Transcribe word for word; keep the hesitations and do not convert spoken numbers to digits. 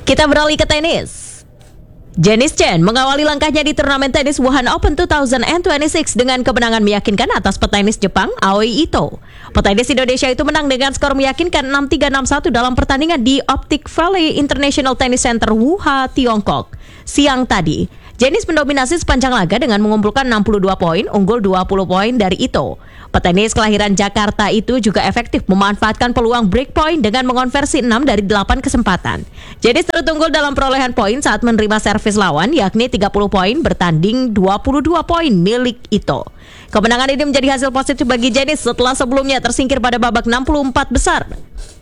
Kita beralih ke tenis. Janice Chen mengawali langkahnya di turnamen tenis Wuhan Open dua ribu dua puluh enam dengan kemenangan meyakinkan atas petenis Jepang Aoi Ito. Petenis Indonesia itu menang dengan skor meyakinkan enam tiga enam satu dalam pertandingan di Optic Valley International Tennis Center Wuhan, Tiongkok. Siang tadi, Janice mendominasi sepanjang laga dengan mengumpulkan enam puluh dua poin, unggul dua puluh poin dari Ito. Petenis kelahiran Jakarta itu juga efektif memanfaatkan peluang break point dengan mengonversi enam dari delapan kesempatan. Janice terus unggul dalam perolehan poin saat menerima servis lawan, yakni tiga puluh poin bertanding dua puluh dua poin milik Ito. Kemenangan ini menjadi hasil positif bagi Janice setelah sebelumnya tersingkir pada babak enam puluh empat besar.